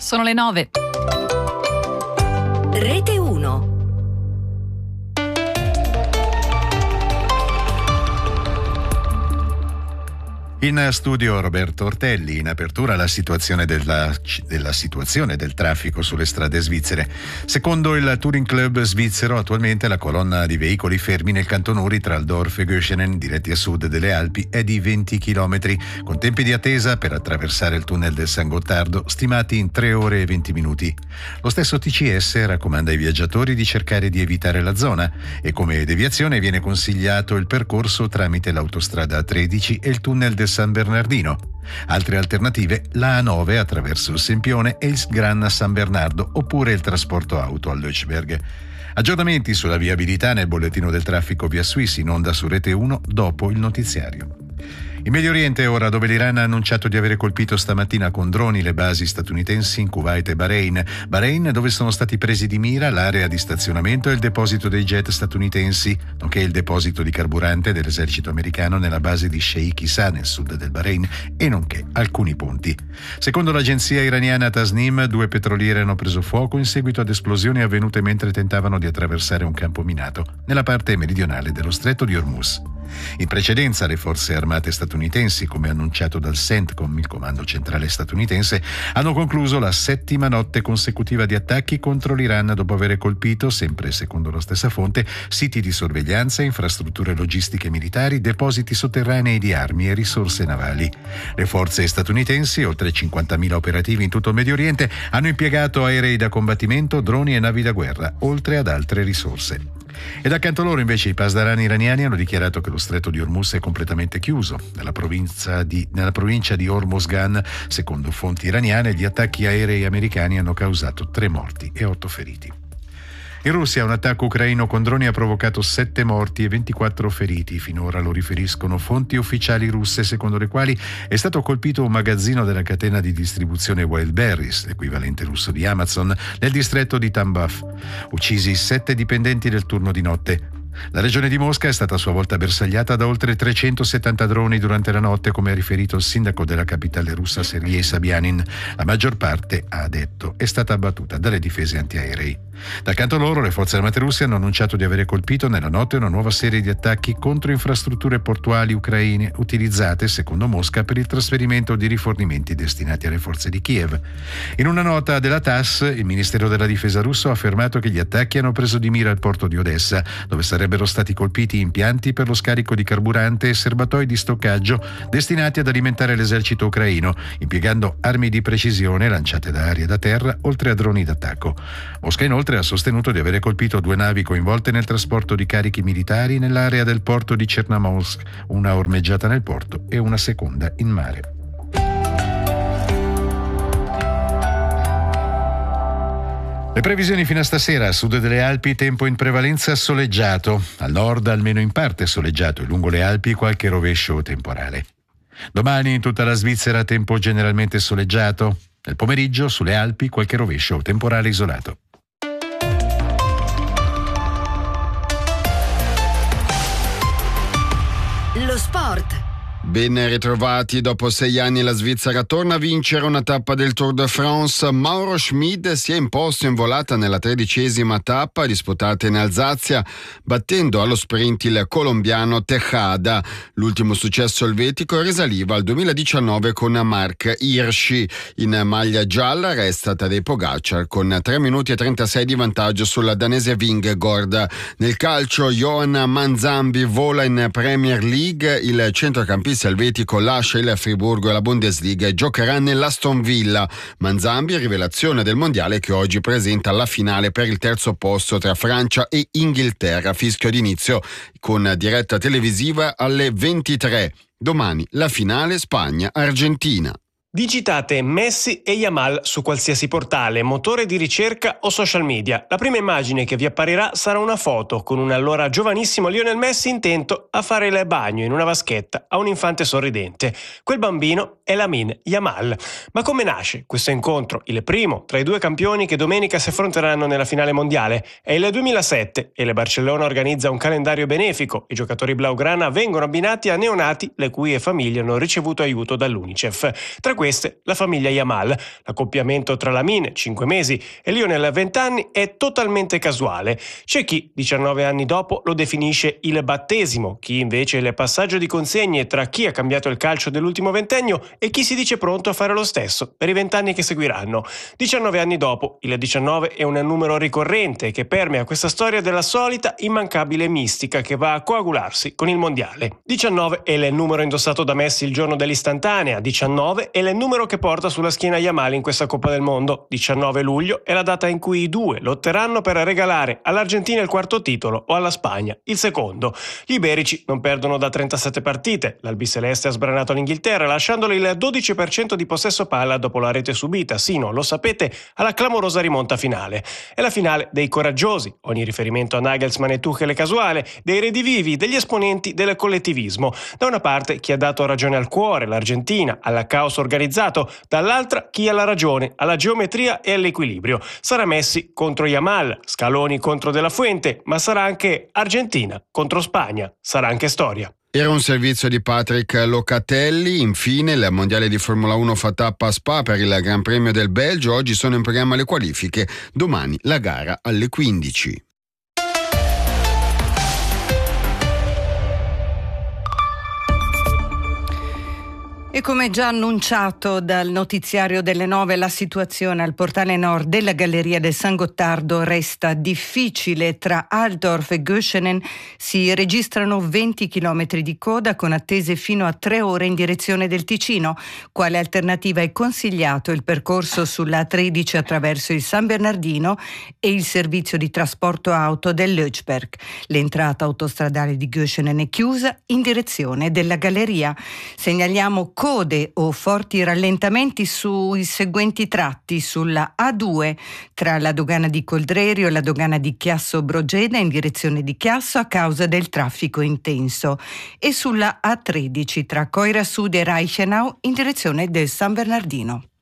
sono le 9. Rete 1. In studio Roberto Ortelli. In apertura la situazione della situazione del traffico sulle strade svizzere. Secondo il Touring Club svizzero, attualmente la colonna di veicoli fermi nel canton Uri tra Aldorf e Göschenen, diretti a sud delle Alpi, è di 20 km, con tempi di attesa per attraversare il tunnel del San Gottardo stimati in 3 ore e 20 minuti. Lo stesso TCS raccomanda ai viaggiatori di cercare di evitare la zona e come deviazione viene consigliato il percorso tramite l'autostrada A13 e il tunnel del San Bernardino. Altre alternative, la A9 attraverso il Sempione e il Gran San Bernardo, oppure il trasporto auto a Lötschberg. Aggiornamenti sulla viabilità nel bollettino del traffico Via Swiss, in onda su Rete 1 dopo il notiziario. In Medio Oriente ora, dove l'Iran ha annunciato di avere colpito stamattina con droni le basi statunitensi in Kuwait e Bahrain, dove sono stati presi di mira l'area di stazionamento e il deposito dei jet statunitensi, nonché il deposito di carburante dell'esercito americano nella base di Sheikh Issa nel sud del Bahrain, e nonché alcuni ponti. Secondo l'agenzia iraniana Tasnim, 2 petroliere hanno preso fuoco in seguito ad esplosioni avvenute mentre tentavano di attraversare un campo minato nella parte meridionale dello stretto di Hormuz. In precedenza le forze armate statunitensi, come annunciato dal CENTCOM, il comando centrale statunitense, hanno concluso la 7ª notte consecutiva di attacchi contro l'Iran dopo aver colpito, sempre secondo la stessa fonte, siti di sorveglianza, infrastrutture logistiche militari, depositi sotterranei di armi e risorse navali. Le forze statunitensi, oltre 50.000 operativi in tutto il Medio Oriente, hanno impiegato aerei da combattimento, droni e navi da guerra, oltre ad altre risorse. Ed accanto a loro invece i pasdarani iraniani hanno dichiarato che lo stretto di Hormuz è completamente chiuso. Nella provincia di Hormozgan, secondo fonti iraniane, gli attacchi aerei americani hanno causato 3 morti e 8 feriti. In Russia un attacco ucraino con droni ha provocato 7 morti e 24 feriti. Finora lo riferiscono fonti ufficiali russe, secondo le quali è stato colpito un magazzino della catena di distribuzione Wildberries, l'equivalente russo di Amazon, nel distretto di Tambov. Uccisi 7 dipendenti del turno di notte. La regione di Mosca è stata a sua volta bersagliata da oltre 370 droni durante la notte, come ha riferito il sindaco della capitale russa Sergei Sabianin. La maggior parte, ha detto, è stata abbattuta dalle difese antiaerei. Dal canto loro, le forze armate russe hanno annunciato di avere colpito nella notte una nuova serie di attacchi contro infrastrutture portuali ucraine utilizzate, secondo Mosca, per il trasferimento di rifornimenti destinati alle forze di Kiev. In una nota della TASS, il Ministero della Difesa russo ha affermato che gli attacchi hanno preso di mira il porto di Odessa, dove sarebbero stati colpiti impianti per lo scarico di carburante e serbatoi di stoccaggio destinati ad alimentare l'esercito ucraino, impiegando armi di precisione lanciate da aria e da terra, oltre a droni d'attacco. Mosca inoltre ha sostenuto di avere colpito 2 navi coinvolte nel trasporto di carichi militari nell'area del porto di Chernamorsk, una ormeggiata nel porto e una seconda in mare. Le previsioni fino a stasera: a sud delle Alpi tempo in prevalenza soleggiato, al nord almeno in parte soleggiato e lungo le Alpi qualche rovescio temporale. Domani in tutta la Svizzera tempo generalmente soleggiato, nel pomeriggio sulle Alpi qualche rovescio temporale isolato. Lo sport. Ben ritrovati. Dopo 6 anni la Svizzera torna a vincere una tappa del Tour de France. Mauro Schmid si è imposto in volata nella 13ª tappa disputata in Alsazia, battendo allo sprint il colombiano Tejada. L'ultimo successo elvetico risaliva al 2019 con Marc Hirschi. In maglia gialla resta Tadej Pogacar con 3 minuti e 36 di vantaggio sulla danese Vingegaard. Nel calcio Johan Manzambi vola in Premier League. Il centrocampista elvetico lascia il Friburgo e la Bundesliga e giocherà nell'Aston Villa. Manzambi, rivelazione del mondiale, che oggi presenta la finale per il 3° posto tra Francia e Inghilterra. Fischio d'inizio con diretta televisiva alle 23. Domani la finale Spagna-Argentina. Digitate Messi e Yamal su qualsiasi portale, motore di ricerca o social media. La prima immagine che vi apparirà sarà una foto con un allora giovanissimo Lionel Messi intento a fare il bagno in una vaschetta a un infante sorridente. Quel bambino è Lamine Yamal. Ma come nasce questo incontro, il primo tra i 2 campioni che domenica si affronteranno nella finale mondiale? È il 2007 e il Barcellona organizza un calendario benefico. I giocatori blaugrana vengono abbinati a neonati le cui famiglie hanno ricevuto aiuto dall'UNICEF. Tra questi queste la famiglia Yamal. L'accoppiamento tra Lamine, 5 mesi, e Lionel, 20 anni, è totalmente casuale. C'è chi, 19 anni dopo, lo definisce il battesimo, chi invece il passaggio di consegne tra chi ha cambiato il calcio dell'ultimo ventennio e chi si dice pronto a fare lo stesso per i 20 anni che seguiranno. 19 anni dopo, il 19 è un numero ricorrente che permea questa storia della solita immancabile mistica che va a coagularsi con il mondiale. 19 è il numero indossato da Messi il giorno dell'istantanea, 19 è il numero che porta sulla schiena Yamal in questa Coppa del Mondo, 19 luglio è la data in cui i due lotteranno per regalare all'Argentina il quarto titolo o alla Spagna il secondo. Gli iberici non perdono da 37 partite, l'albiceleste ha sbranato l'Inghilterra lasciandole il 12% di possesso palla dopo la rete subita, sino, lo sapete, alla clamorosa rimonta finale. È la finale dei coraggiosi, ogni riferimento a Nagelsmann e Tuchel è casuale, dei redivivi, degli esponenti del collettivismo. Da una parte chi ha dato ragione al cuore, l'Argentina, al caos organizzato, dall'altra chi ha la ragione, alla geometria e all'equilibrio. Sarà Messi contro Yamal, Scaloni contro De La Fuente, ma sarà anche Argentina contro Spagna, sarà anche storia. Era un servizio di Patrick Locatelli. Infine il mondiale di Formula 1 fa tappa a Spa per il Gran Premio del Belgio. Oggi sono in programma le qualifiche, domani la gara alle 15. E come già annunciato dal notiziario delle 9, la situazione al portale nord della Galleria del San Gottardo resta difficile. Tra Altdorf e Göschenen si registrano 20 chilometri di coda con attese fino a 3 ore in direzione del Ticino. Quale alternativa è consigliato il percorso sulla A13 attraverso il San Bernardino e il servizio di trasporto auto dell'Ötsberg. L'entrata autostradale di Göschenen è chiusa in direzione della Galleria. Segnaliamo code o forti rallentamenti sui seguenti tratti: sulla A2 tra la dogana di Coldrerio e la dogana di Chiasso Brogeda in direzione di Chiasso a causa del traffico intenso, e sulla A13 tra Coira Sud e Reichenau in direzione del San Bernardino.